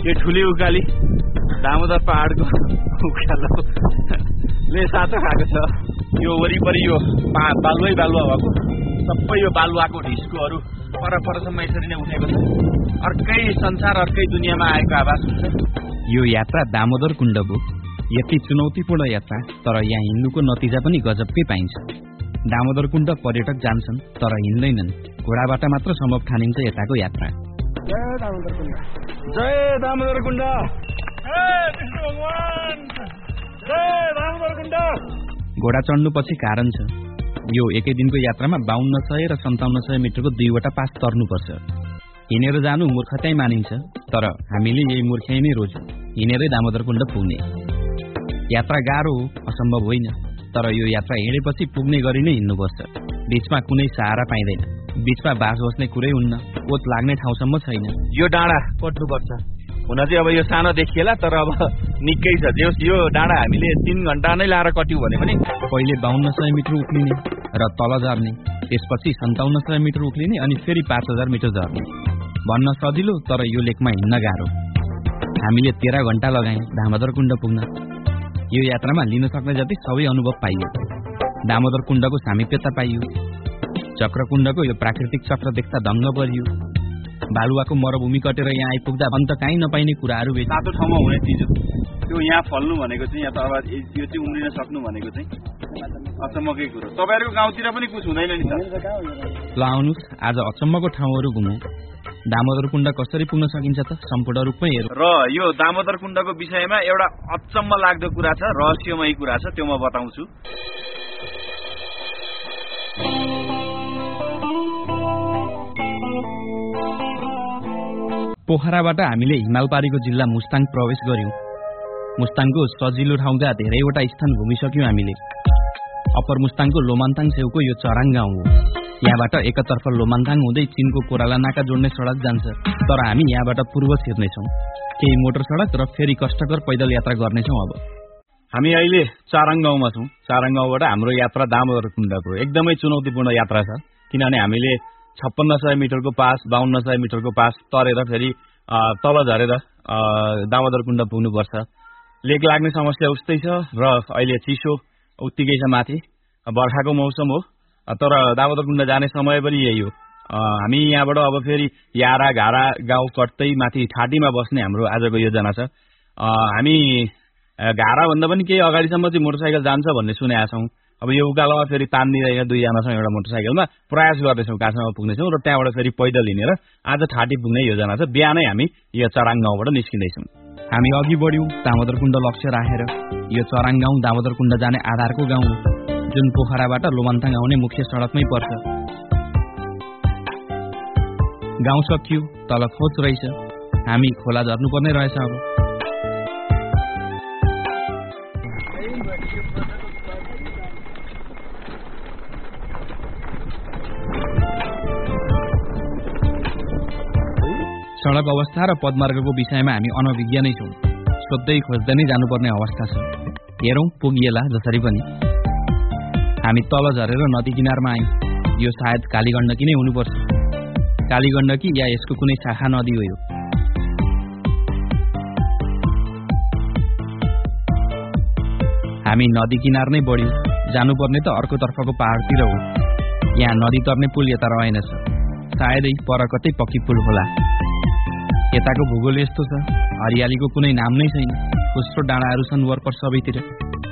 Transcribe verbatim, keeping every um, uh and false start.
यो ठुली उकाली दामोदर पहाडको उकालोले सातो खाएको छ। यो वरिपरि यो बालुवै बालुवा भएको सबै यो बालुवाको ढिस्कोहरू पर परसम्म यसरी नै उठेको छ। अर्कै संसार अर्कै दुनियाँमा आएको आवाज हुन्छ। यो यात्रा दामोदर कुण्डको यति चुनौतीपूर्ण यात्रा, तर यहाँ हिँड्नुको नतिजा पनि गजबकै पाइन्छ। दामोदर कुण्ड पर्यटक जान्छन् तर हिँड्दैनन्, घोडाबाट मात्र सम्भव ठानिन्छ यताको यात्रा। जय दामोदर कुण्ड, जय दामोदर कुण्ड, जय कृष्ण भगवान, जय दामोदर कुण्ड। घोडा चढ्नुपछि कारण छ। यो एकै दिनको यात्रामा बाहन्न सय र सन्ताउन्न सय मिटरको दुईवटा पास तर्नुपर्छ। हिँडेर जानु मूर्खतै मानिन्छ, तर हामीले यही मूर्खाइ नै रोज्यौं, हिँडेरै दामोदर कुण्ड पुग्ने। यात्रा गाह्रो हो, असम्भव होइन, तर यो यात्रा हिँडेपछि पुग्ने गरी नै हिँड्नुपर्छ। बीचमा कुनै सहारा पाइँदैन, बीचमा बास बस्ने कुरै हुन्न, ओत लाग्ने ठाउँसम्म छैन। यो डाँडा पट्नुपर्छ। हुन चाहिँ अब यो सानो देखिएला, तर अब निकै छ। यो डाँडा हामीले तीन घण्टा नै लाएर कट्यौं भने पनि पहिले बाहन्न सय मिटर उक्लिने र तल झर्ने, त्यसपछि सन्ताउन्न सय मिटर उक्लिने अनि फेरि पाँच हजार मिटर झर्ने। भन्न सजिलो, तर यो लेकमा हिँड्न गाह्रो। हामीले तेह्र घण्टा लगायौं दामोदर कुण्ड पुग्न। यो यात्रामा लिन सक्ने जति सबै अनुभव पाइयो। दामोदर कुण्डको सामिप्यता पाइयो। चक्रकुण्डको यो प्राकृतिक चक्र देख्दा दङ्ग परियो। बालुवाको मरुभूमि कटेर यहाँ आइपुग्दा अन्त कहीँ नपाइने कुराहरू भेट। तातो ठाउँमा हुने चिज हो त्यो। यहाँ फल्नु भनेको चाहिँ, यहाँ त अब यो चाहिँ उम्रिन सक्नु भनेको चाहिँ अचम्मकै कुरो। तपाईँहरूको गाउँतिर पनि कुछ हुँदैन नि त? ल आउनुहोस्, आज अचम्मको ठाउँहरू घुमौँ। दामोदर कुण्ड कसरी पुग्न सकिन्छ त सम्पूर्ण रूपमै हेरौँ। र यो दामोदर कुण्डको विषयमा एउटा अचम्म लाग्दो कुरा छ, रहस्यमय कुरा छ, त्यो म बताउँछु। पोखराबाट हामीले हिमालपारीको जिल्ला मुस्ताङ प्रवेश गर्यौं। मुस्ताङको सजिलो ठाउँका धेरैवटा स्थान घुमिसक्यौं हामीले। अप्पर मुस्ताङको लोमान्ताङ छेउको यो चराङ गाउँ हो। यहाँबाट एकतर्फ लोमान्ताङ हुँदै चीनको कोराला नाका जोड्ने सडक जान्छ, तर हामी यहाँबाट पूर्व छिर्नेछौँ। केही मोटर सडक र फेरि कष्टकर पैदल यात्रा गर्नेछौँ। अब हामी अहिले चाराङ गाउँमा छौँ। चाराङ गाउँबाट हाम्रो यात्रा दामोदर कुण्डको एकदमै चुनौतीपूर्ण यात्रा छ, किनभने हामीले छप्पन्न सय मिटरको पास, बाहन्न सय मिटरको पास तरेर फेरि तल झरेर दामोदर कुण्ड पुग्नुपर्छ। लेक लाग्ने समस्या उस्तै छ र अहिले चिसो उत्तिकै छ। माथि बर्खाको मौसम हो, तर दामोदर कुण्ड जाने समय पनि यही हो। हामी यहाँबाट अब फेरि यारा घारा गाउँ कट्दै माथि ठाटीमा बस्ने हाम्रो आजको योजना छ। हामी घारा भन्दा पनि केही अगाडिसम्म चाहिँ मोटरसाइकल जान्छ भन्ने सुनेका छौँ। अब यो उकालोमा फेरि तान्दिँदैन, दुईजना छौँ एउटा मोटरसाइकलमा, प्रयास गर्दैछौँ कहाँसम्म पुग्नेछौँ र त्यहाँबाट फेरि पैदल हिँडेर आज ठाटी पुग्ने योजना छ। बिहानै हामी यो चराङ गाउँबाट निस्किँदैछौँ। हामी अघि बढ्यौँ दामोदर कुण्ड लक्ष्य राखेर। यो चराङ गाउँ दामोदर कुण्ड जाने आधारको गाउँ हो, जुन पोखराबाट लोमान्ताङ आउने मुख्य सडकमै पर्छ। गाउँ सकियो, तल खोज रहेछ, हामी खोला झर्नुपर्ने रहेछ। अब सडक अवस्था र पदमार्गको विषयमा हामी अनभिज्ञ नै छौँ। सोध्दै खोज्दै नै जानुपर्ने अवस्था छ। हेरौँ पुगिएला जसरी पनि। हामी तल झरेर नदी किनारमा आयौँ। यो सायद कालीगण्डकी नै हुनुपर्छ। कालीगण्डकी या यसको कुनै शाखा नदी हो यो। हामी नदी किनार नै बढ्यौँ। जानुपर्ने त अर्कोतर्फको पहाडतिर हो। यहाँ नदी तर्ने पुल यता रहेनछ, सायदै पर कतै पक्की पुल होला। यताको भूगोल यस्तो छ, हरियालीको कुनै नाम नै छैन। फुस्रो डाँडाहरू छन् वरपर सबैतिर।